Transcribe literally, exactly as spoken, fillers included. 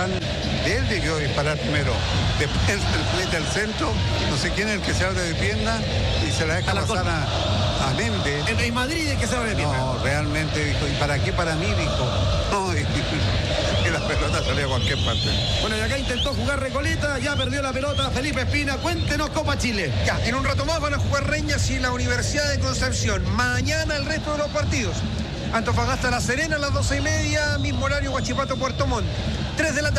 Bazán, él debió disparar primero. Después mete al centro, no sé quién es el que se abre de pierna y se la deja pasar a, a Méndez. El Real Madrid es que se abre de pierna. No, realmente dijo, ¿y para qué para mí? Dijo. No, y, y la pelota salió a cualquier parte. Bueno, y acá intentó jugar Recoleta, ya perdió la pelota Felipe Espina. Cuéntenos Copa Chile. Ya, en un rato más van a jugar Reñas y la Universidad de Concepción. Mañana el resto de los partidos. Antofagasta La Serena a las doce y media, mismo horario Huachipato Puerto Montt. tres de la tarde.